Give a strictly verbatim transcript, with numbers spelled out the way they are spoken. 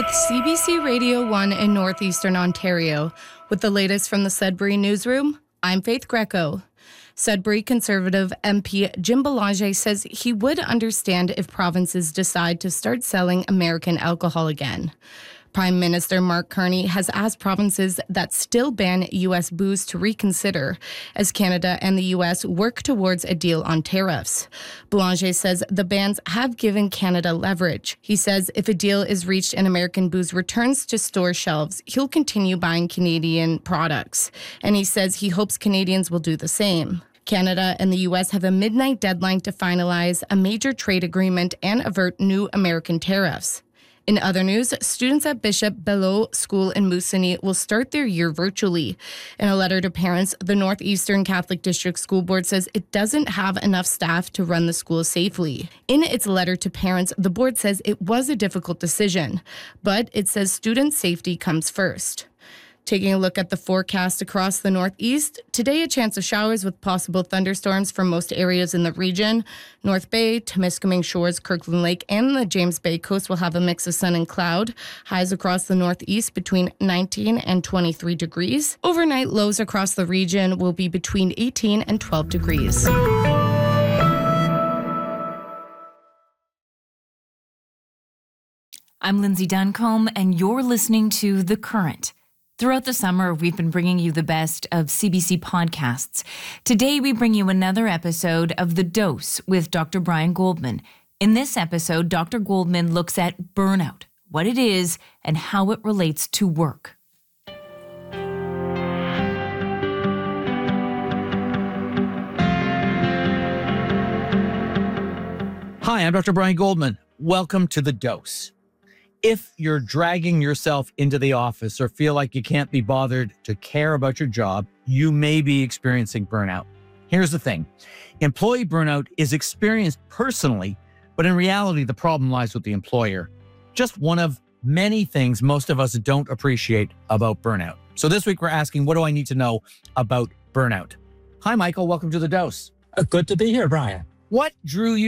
with C B C Radio one in Northeastern Ontario. With the latest from the Sudbury newsroom, I'm Faith Greco. Sudbury Conservative M P Jim Belanger says he would understand if provinces decide to start selling American alcohol again. Prime Minister Mark Carney has asked provinces that still ban U S booze to reconsider as Canada and the U S work towards a deal on tariffs. Belanger says the bans have given Canada leverage. He says if a deal is reached and American booze returns to store shelves, he'll continue buying Canadian products. And he says he hopes Canadians will do the same. Canada and the U S have a midnight deadline to finalize a major trade agreement and avert new American tariffs. In other news, students at Bishop Belleau School in Moosonee will start their year virtually. In a letter to parents, the Northeastern Catholic District School Board says it doesn't have enough staff to run the school safely. In its letter to parents, the board says it was a difficult decision, but it says student safety comes first. Taking a look at the forecast across the Northeast, today a chance of showers with possible thunderstorms for most areas in the region. North Bay, Temiskaming Shores, Kirkland Lake, and the James Bay coast will have a mix of sun and cloud. Highs across the Northeast between nineteen and twenty-three degrees. Overnight lows across the region will be between eighteen and twelve degrees. I'm Lindsay Duncombe, and you're listening to The Current. Throughout the summer, we've been bringing you the best of C B C podcasts. Today, we bring you another episode of The Dose with Doctor Brian Goldman. In this episode, Doctor Goldman looks at burnout, what it is, and how it relates to work. Hi, I'm Doctor Brian Goldman. Welcome to The Dose. If you're dragging yourself into the office or feel like you can't be bothered to care about your job, you may be experiencing burnout. Here's the thing. Employee burnout is experienced personally, but in reality, the problem lies with the employer. Just one of many things most of us don't appreciate about burnout. So this week, we're asking, what do I need to know about burnout? Hi, Michael. Welcome to The Dose. Uh, good to be here, Brian. What drew you